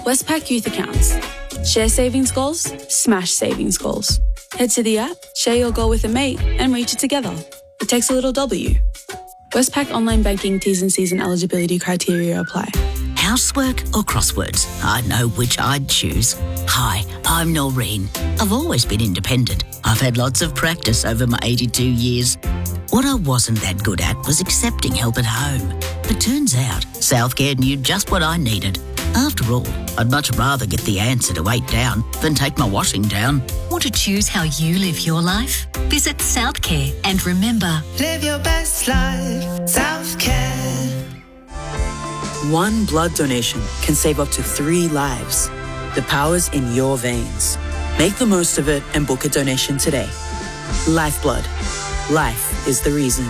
Westpac Youth Accounts. Share savings goals, smash savings goals. Head to the app, share your goal with a mate and reach it together. It takes a little W. Westpac Online Banking T's and C's and eligibility criteria apply. Housework or crosswords? I know which I'd choose. Hi, I'm Noreen. I've always been independent. I've had lots of practice over my 82 years. What I wasn't that good at was accepting help at home. But turns out, Southcare knew just what I needed. After all, I'd much rather get the answer to 8 down than take my washing down. Want to choose how you live your life? Visit Southcare and remember, live your best life, Southcare. One blood donation can save up to 3 lives. The power's in your veins. Make the most of it and book a donation today. Lifeblood. Life is the reason.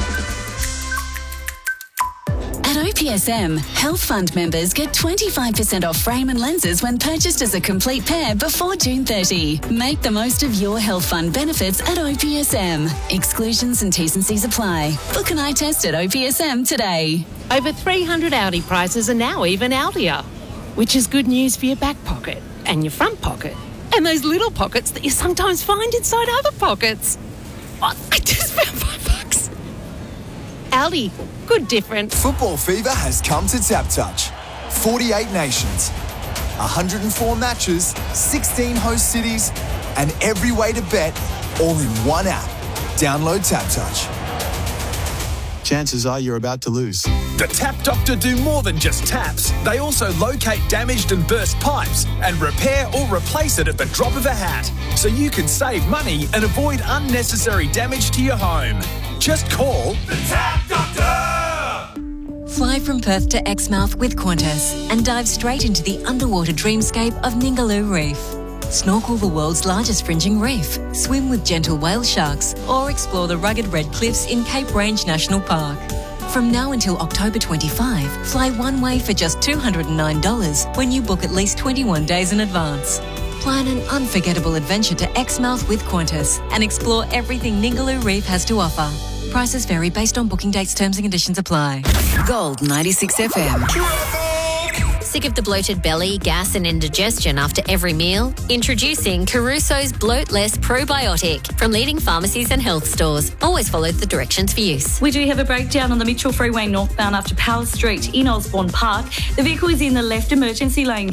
at OPSM, Health Fund members get 25% off frame and lenses when purchased as a complete pair before June 30. Make the most of your Health Fund benefits at OPSM. Exclusions and T's and C's apply. Book an eye test at OPSM today. Over 300 Audi prices are now even Audier, which is good news for your back pocket and your front pocket and those little pockets that you sometimes find inside other pockets. Oh, I just found $5. Audi, good difference. Football fever has come to Tap Touch. 48 nations, 104 matches, 16 host cities, and every way to bet all in one app. Download Tap Touch. Chances are you're about to lose. The Tap Doctor do more than just taps. They also locate damaged and burst pipes and repair or replace it at the drop of a hat, so you can save money and avoid unnecessary damage to your home. Just call the Tap Doctor! Fly from Perth to Exmouth with Qantas and dive straight into the underwater dreamscape of Ningaloo Reef. Snorkel the world's largest fringing reef, swim with gentle whale sharks, or explore the rugged red cliffs in Cape Range National Park. From now until October 25, fly one way for just $209 when you book at least 21 days in advance. Plan an unforgettable adventure to Exmouth with Qantas and explore everything Ningaloo Reef has to offer. Prices vary based on booking dates, terms and conditions apply. Gold 96 FM. Sick of the bloated belly, gas and indigestion after every meal? Introducing Caruso's Bloat Less Probiotic from leading pharmacies and health stores. Always follow the directions for use. We do have a breakdown on the Mitchell Freeway northbound after Powell Street in Osborne Park. The vehicle is in the left emergency lane.